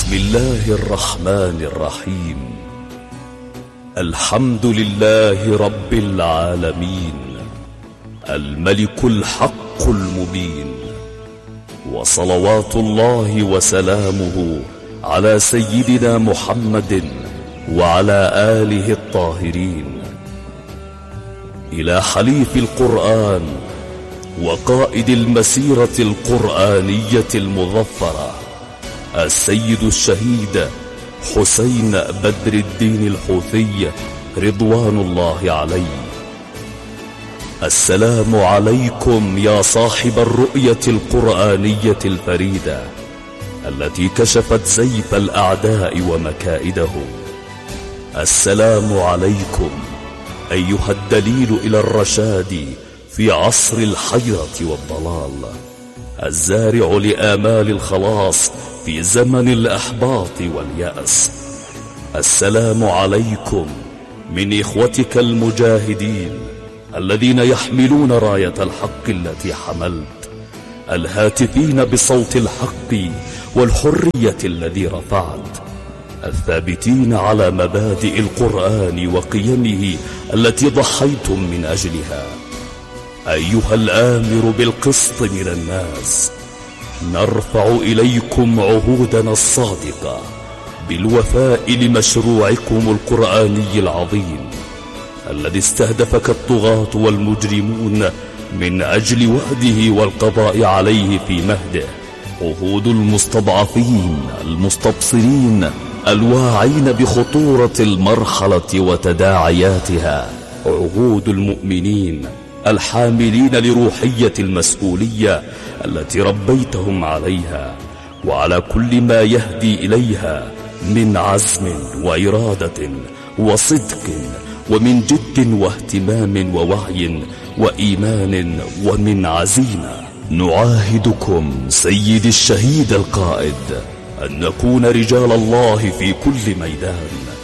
بسم الله الرحمن الرحيم. الحمد لله رب العالمين، الملك الحق المبين، وصلوات الله وسلامه على سيدنا محمد وعلى آله الطاهرين. إلى حليف القرآن وقائد المسيرة القرآنية المظفرة السيد الشهيد حسين بدر الدين الحوثي رضوان الله عليه. السلام عليكم يا صاحب الرؤية القرآنية الفريدة التي كشفت زيف الأعداء ومكائده. السلام عليكم أيها الدليل إلى الرشاد في عصر الحيرة والضلال، الزارع لآمال الخلاص في زمن الإحباط واليأس. السلام عليكم من إخوتك المجاهدين الذين يحملون راية الحق التي حملت، الهاتفين بصوت الحق والحرية الذي رفعت، الثابتين على مبادئ القرآن وقيمه التي ضحيتم من أجلها. أيها الآمر بالقسط من الناس، نرفع إليكم عهودنا الصادقة بالوفاء لمشروعكم القرآني العظيم الذي استهدفك الطغاة والمجرمون من أجل وهده والقضاء عليه في مهده. عهود المستضعفين المستبصرين الواعين بخطورة المرحلة وتداعياتها، عهود المؤمنين الحاملين لروحية المسؤولية التي ربيتهم عليها وعلى كل ما يهدي إليها من عزم وإرادة وصدق ومن جد واهتمام ووعي وإيمان ومن عزيمة. نعاهدكم سيد الشهيد القائد أن نكون رجال الله في كل ميدان،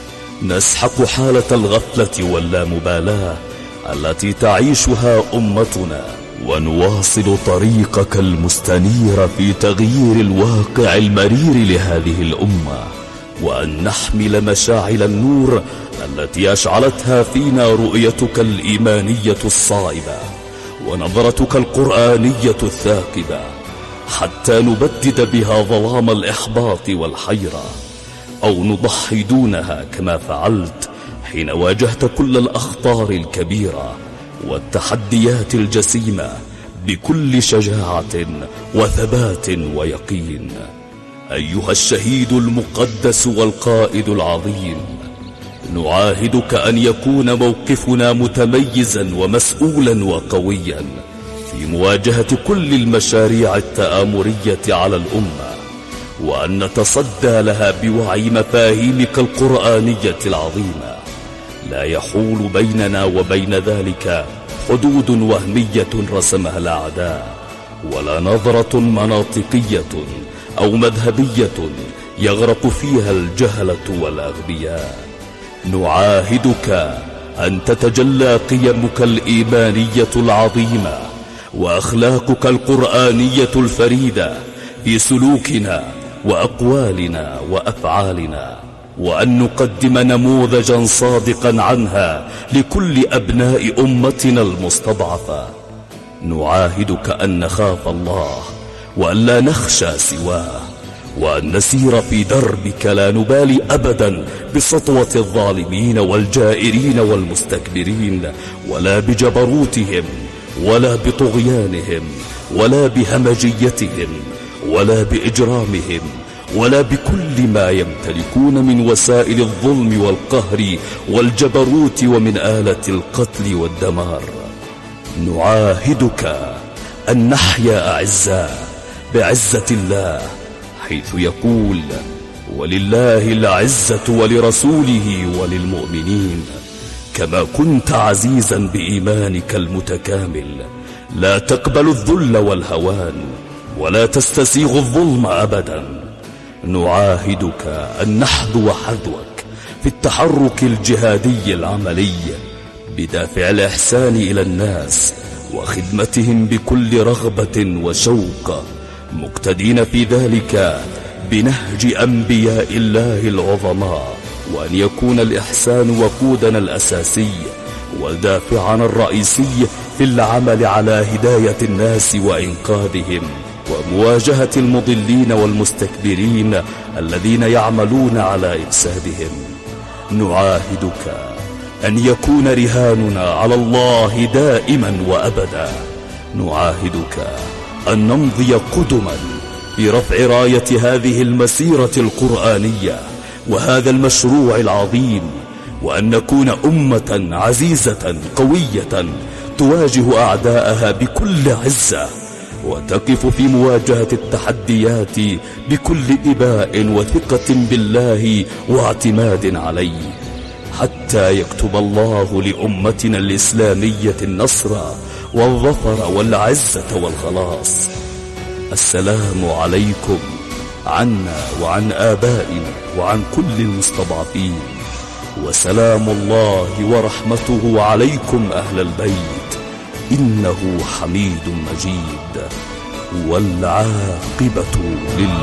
نسحق حالة الغفلة واللامبالاة التي تعيشها أمتنا، ونواصل طريقك المستنير في تغيير الواقع المرير لهذه الأمة، وأن نحمل مشاعل النور التي أشعلتها فينا رؤيتك الإيمانية الصائبة ونظرتك القرآنية الثاقبة، حتى نبدد بها ظلام الإحباط والحيرة، أو نضحي دونها كما فعلت حين واجهت كل الأخطار الكبيرة والتحديات الجسيمة بكل شجاعة وثبات ويقين. أيها الشهيد المقدس والقائد العظيم، نعاهدك أن يكون موقفنا متميزا ومسؤولا وقويا في مواجهة كل المشاريع التآمرية على الأمة، وأن نتصدى لها بوعي مفاهيمك القرآنية العظيمة. لا يحول بيننا وبين ذلك حدود وهمية رسمها الأعداء، ولا نظرة مناطقية أو مذهبية يغرق فيها الجهلة والأغبياء. نعاهدك أن تتجلى قيمك الإيمانية العظيمة وأخلاقك القرآنية الفريدة في سلوكنا وأقوالنا وأفعالنا، وأن نقدم نموذجا صادقا عنها لكل أبناء أمتنا المستضعفة. نعاهدك أن نخاف الله وأن لا نخشى سواه، وأن نسير في دربك لا نبالي أبدا بسطوة الظالمين والجائرين والمستكبرين، ولا بجبروتهم ولا بطغيانهم ولا بهمجيتهم ولا بإجرامهم ولا بكل ما يمتلكون من وسائل الظلم والقهر والجبروت ومن آلة القتل والدمار. نعاهدك أن نحيا أعزاء بعزة الله، حيث يقول: ولله العزة ولرسوله وللمؤمنين. كما كنت عزيزا بإيمانك المتكامل، لا تقبل الذل والهوان ولا تستسيغ الظلم أبدا. نعاهدك أن نحذو حذوك في التحرك الجهادي العملي بدافع الإحسان إلى الناس وخدمتهم بكل رغبة وشوق، مقتدين في ذلك بنهج أنبياء الله العظماء، وأن يكون الإحسان وقودنا الأساسي ودافعنا الرئيسي في العمل على هداية الناس وإنقاذهم ومواجهة المضلين والمستكبرين الذين يعملون على إفسادهم. نعاهدك أن يكون رهاننا على الله دائما وأبدا. نعاهدك أن نمضي قدما برفع راية هذه المسيرة القرآنية وهذا المشروع العظيم، وأن نكون أمة عزيزة قوية تواجه أعداءها بكل عزة، وتقف في مواجهة التحديات بكل إباء وثقة بالله واعتماد عليه، حتى يكتب الله لأمتنا الإسلامية النصر والظفر والعزة والخلاص. السلام عليكم عنا وعن آبائنا وعن كل المستضعفين، وسلام الله ورحمته عليكم أهل البيت، إنه حميد مجيد، والعاقبة لله.